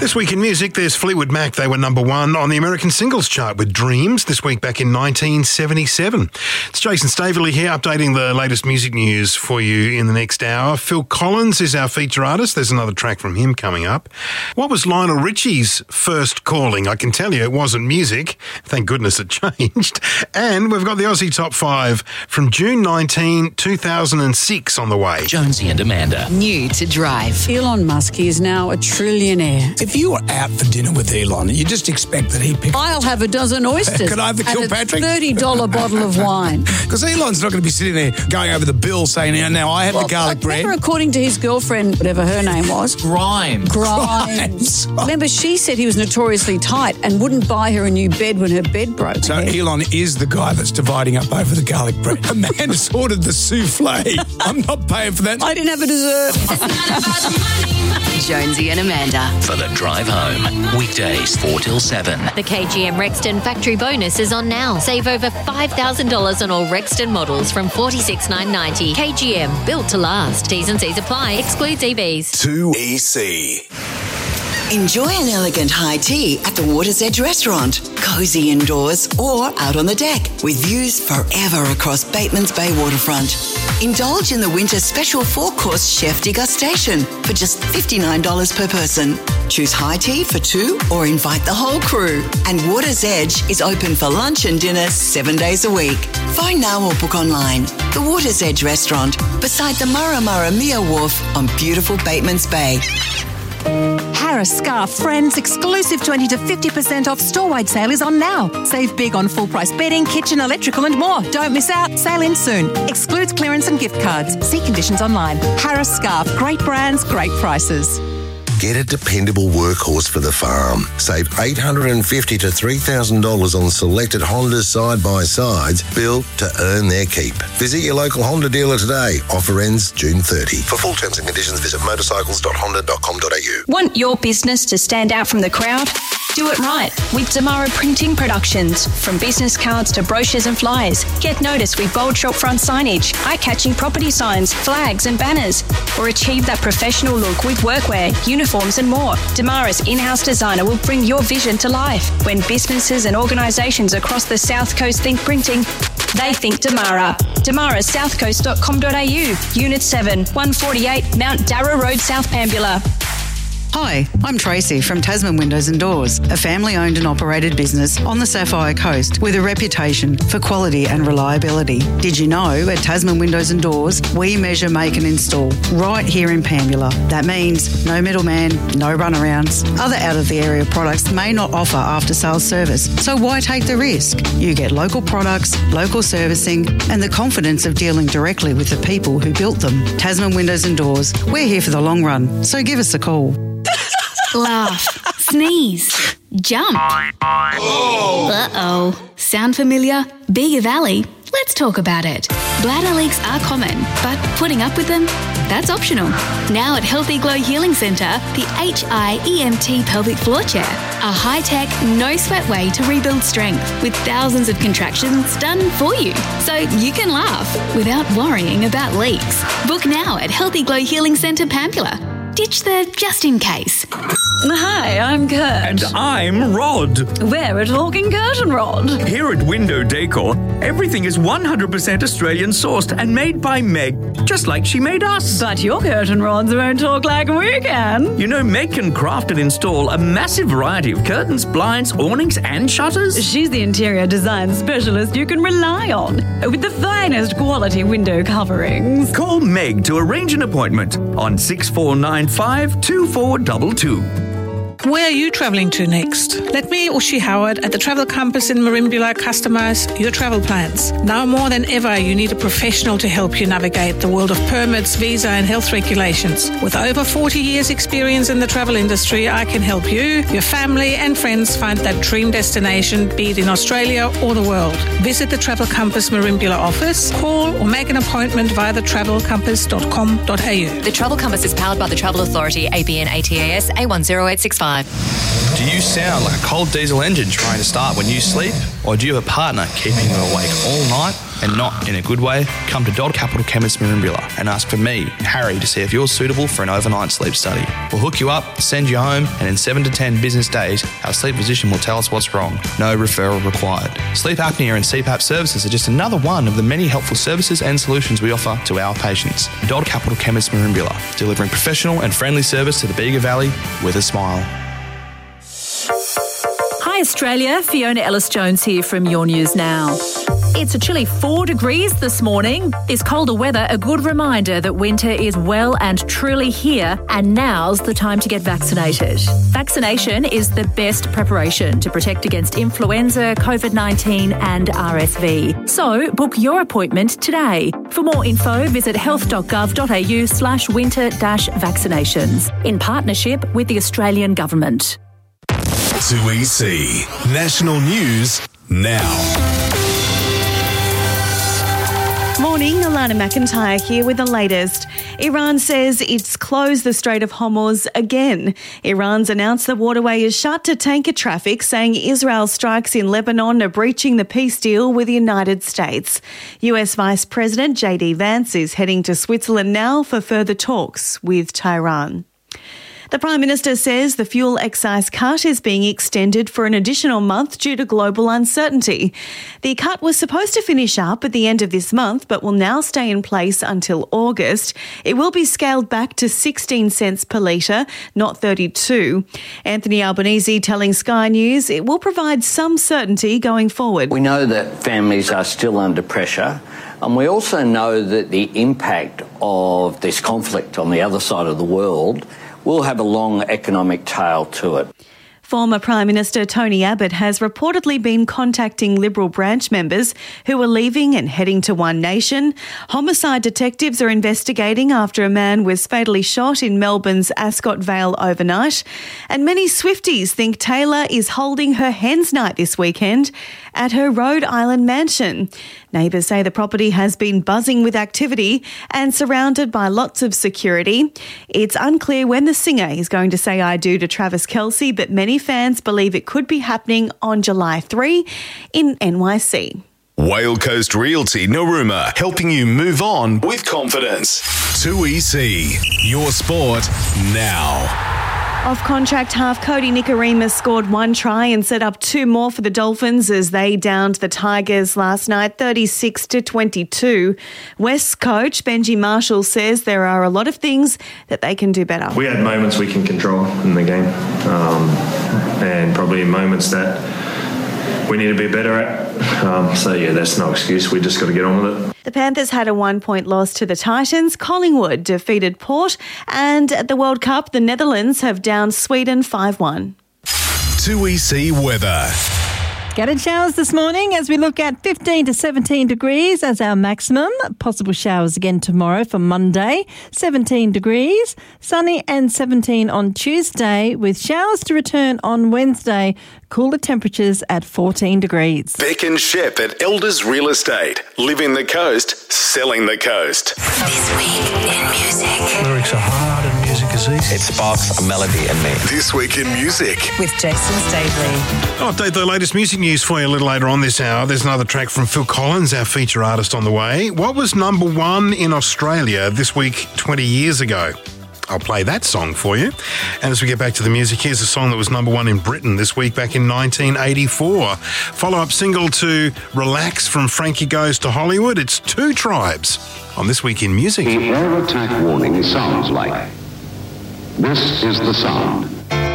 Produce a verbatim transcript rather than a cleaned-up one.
This week in music, there's Fleetwood Mac. They were number one on the American singles chart with Dreams this week back in nineteen seventy-seven. It's Jason Staveley here updating the latest music news for you in the next hour. Phil Collins is our feature artist. There's another track from him coming up. What was Lionel Richie's first calling? I can tell you it wasn't music. Thank goodness it changed. And we've got the Aussie Top five from June nineteenth, two thousand six on the way. Jonesy and Amanda. New to drive. Elon Musk is now a trillionaire. If you were out for dinner with Elon, you just expect that he'd pick... I'll have a dozen oysters. Could I have the Kilpatrick? And a thirty dollars bottle of wine. Because Elon's not going to be sitting there going over the bill saying, now, now I had well, the garlic bread. Remember, according to his girlfriend, whatever her name was... Grimes. Grimes. Grimes. Remember, she said he was notoriously tight and wouldn't buy her a new bed when her bed broke. So yeah. Elon is the guy that's dividing up over the garlic bread. Amanda's ordered the souffle. I'm not paying for that. I didn't have a dessert. Jonesy and Amanda. For the drive home. Weekdays four till seven. The K G M Rexton factory bonus is on now. Save over five thousand dollars on all Rexton models from forty-six thousand nine hundred ninety dollars. K G M, built to last. T's and C's apply. Excludes E Vs. two E C. Enjoy an elegant high tea at the Water's Edge restaurant. Cosy indoors or out on the deck with views forever across Bateman's Bay waterfront. Indulge in the winter special four-course chef degustation for just fifty-nine dollars per person. Choose high tea for two or invite the whole crew. And Water's Edge is open for lunch and dinner seven days a week. Phone now or book online. The Water's Edge restaurant beside the Murra Murra Mia Wharf on beautiful Bateman's Bay. Harris Scarf Friends exclusive twenty to fifty percent off store-wide sale is on now. Save big on full-price bedding, kitchen, electrical and more. Don't miss out. Sale ends soon. Excludes clearance and gift cards. See conditions online. Harris Scarf. Great brands, great prices. Get a dependable workhorse for the farm. Save eight hundred fifty dollars to three thousand dollars on selected Honda side-by-sides built to earn their keep. Visit your local Honda dealer today. Offer ends June thirtieth. For full terms and conditions, visit motorcycles dot honda dot com dot a u. Want your business to stand out from the crowd? Do it right with Damara Printing Productions. From business cards to brochures and flyers, get noticed with bold shop front signage, eye-catching property signs, flags and banners, or achieve that professional look with workwear, uniforms and more. Damara's in-house designer will bring your vision to life. When businesses and organisations across the South Coast think printing, they think Damara. Damara south coast dot com dot a u, Unit seven, one forty-eight Mount Darra Road, South Pambula. Hi, I'm Tracy from Tasman Windows and Doors, a family-owned and operated business on the Sapphire Coast with a reputation for quality and reliability. Did you know at Tasman Windows and Doors, we measure, make and install right here in Pambula. That means no middleman, no runarounds. Other out-of-the-area products may not offer after-sales service, so why take the risk? You get local products, local servicing and the confidence of dealing directly with the people who built them. Tasman Windows and Doors, we're here for the long run, so give us a call. Laugh, sneeze, jump. Oh. Uh-oh. Sound familiar? Bega Valley? Let's talk about it. Bladder leaks are common, but putting up with them? That's optional. Now at Healthy Glow Healing Centre, the H I E M T pelvic floor chair, a high-tech, no-sweat way to rebuild strength with thousands of contractions done for you, so you can laugh without worrying about leaks. Book now at Healthy Glow Healing Centre, Pambula. Ditch the just in case. Hi, I'm Kurt. And I'm Rod. We're a talking curtain rod. Here at Window Decor, everything is one hundred percent Australian sourced and made by Meg, just like she made us. But your curtain rods won't talk like we can. You know, Meg can craft and install a massive variety of curtains, blinds, awnings and shutters. She's the interior design specialist you can rely on, with the finest quality window coverings. Call Meg to arrange an appointment on six four nine five two four two two. Where are you travelling to next? Let me, Ushi Howard, at the Travel Compass in Merimbula customise your travel plans. Now more than ever, you need a professional to help you navigate the world of permits, visa and health regulations. With over forty years experience in the travel industry, I can help you, your family and friends find that dream destination, be it in Australia or the world. Visit the Travel Compass Merimbula office, call or make an appointment via the travel compass dot com dot a u. The Travel Compass is powered by the Travel Authority, A B N A T A S A one zero eight six five. Do you sound like a cold diesel engine trying to start when you sleep? Or do you have a partner keeping you awake all night and not in a good way, come to Dodd Capital Chemists Merimbula and ask for me, Harry, to see if you're suitable for an overnight sleep study. We'll hook you up, send you home, and in seven to ten business days, our sleep physician will tell us what's wrong. No referral required. Sleep apnea and C PAP services are just another one of the many helpful services and solutions we offer to our patients. Dodd Capital Chemists Merimbula, delivering professional and friendly service to the Bega Valley with a smile. Hi Australia, Fiona Ellis-Jones here from Your News Now. It's a chilly four degrees this morning. This colder weather, a good reminder that winter is well and truly here, and now's the time to get vaccinated. Vaccination is the best preparation to protect against influenza, COVID nineteen and R S V. So book your appointment today. For more info, visit health.gov.au slash winter dash vaccinations in partnership with the Australian Government. two E C National News Now. Morning, Alana McIntyre here with the latest. Iran says it's closed the Strait of Hormuz again. Iran's announced the waterway is shut to tanker traffic, saying Israel's strikes in Lebanon are breaching the peace deal with the United States. U S Vice President J D Vance is heading to Switzerland now for further talks with Tehran. The Prime Minister says the fuel excise cut is being extended for an additional month due to global uncertainty. The cut was supposed to finish up at the end of this month, but will now stay in place until August. It will be scaled back to sixteen cents per litre, not thirty-two. Anthony Albanese telling Sky News it will provide some certainty going forward. We know that families are still under pressure. And we also know that the impact of this conflict on the other side of the world will have a long economic tail to it. Former Prime Minister Tony Abbott has reportedly been contacting Liberal branch members who are leaving and heading to One Nation. Homicide detectives are investigating after a man was fatally shot in Melbourne's Ascot Vale overnight. And many Swifties think Taylor is holding her hens night this weekend at her Rhode Island mansion. Neighbours say the property has been buzzing with activity and surrounded by lots of security. It's unclear when the singer is going to say I do to Travis Kelce, but many fans believe it could be happening on July third in N Y C. Whale Coast Realty Narooma, helping you move on with confidence. two E C, your sport now. Off-contract half Cody Nikarima scored one try and set up two more for the Dolphins as they downed the Tigers last night, thirty-six to twenty-two. West's coach Benji Marshall says there are a lot of things that they can do better. We had moments we can control in the game, um, and probably moments that we need to be better at. Um, so, yeah, that's no excuse. We just got to get on with it. The Panthers had a one-point loss to the Titans. Collingwood defeated Port. And at the World Cup, the Netherlands have downed Sweden five one. two E C weather. Scattered showers this morning as we look at fifteen to seventeen degrees as our maximum. Possible showers again tomorrow for Monday, seventeen degrees. Sunny and seventeen on Tuesday with showers to return on Wednesday. Cooler temperatures at fourteen degrees. Beck and Shep at Elders Real Estate. Living the coast, selling the coast. This week in music. Lyrics are hard and music is easy. It sparks a melody in me. This week in music. With Jason Stavely. I'll update the latest music news for you a little later on this hour. There's another track from Phil Collins, our feature artist, on the way. What was number one in Australia this week twenty years ago? I'll play that song for you. And as we get back to the music, here's a song that was number one in Britain this week back in nineteen eighty-four. Follow-up single to Relax from Frankie Goes to Hollywood. It's Two Tribes on This Week in Music. The air attack warning sounds like this is the sound